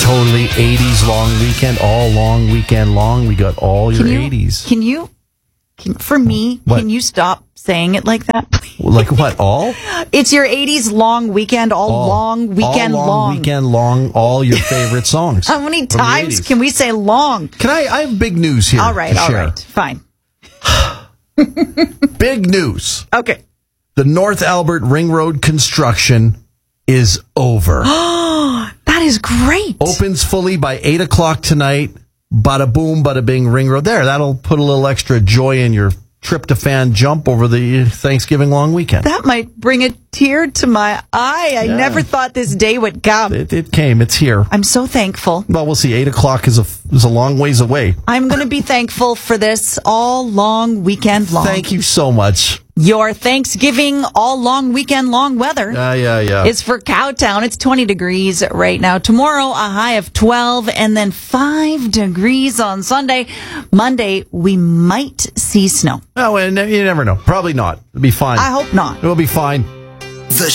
Totally 80s long weekend, all long weekend long. We got all your 80s. Can you stop saying it like that, please? Like what, all? It's your 80s long weekend, long weekend long. Weekend long, all your favorite songs. How many times can we say long? I have big news here. All right, fine. Big news. Okay. The North Albert Ring Road construction is over. That is great. Opens fully by 8 o'clock tonight. Bada boom, bada bing, Ring Road. There, that'll put a little extra joy in your tryptophan jump over the Thanksgiving long weekend. That might bring a tear to my eye. I never thought this day would come. It came. It's here. I'm so thankful. Well, we'll see. 8 o'clock is a long ways away. I'm going to be thankful for this all long weekend long. Thank you so much. Your Thanksgiving all long weekend long weather is for Cowtown. It's 20 degrees right now. Tomorrow, a high of 12 and then 5 degrees on Sunday. Monday, we might see snow. Oh, and you never know. Probably not. It'll be fine. I hope not. It'll be fine.